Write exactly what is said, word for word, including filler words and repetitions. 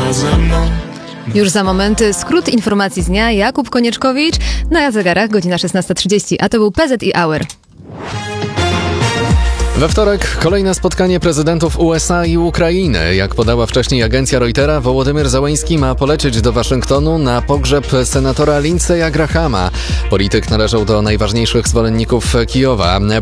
ze mną. Już za moment skrót informacji z dnia. Jakub Konieczkowicz, na zegarach godzina szesnasta trzydzieści, a to był P Z I Hour. We wtorek kolejne spotkanie prezydentów U S A i Ukrainy. Jak podała wcześniej agencja Reutera, Wołodymyr Zełenski ma polecieć do Waszyngtonu na pogrzeb senatora Lindsey'a Grahama. Polityk należał do najważniejszych zwolenników Kijowa.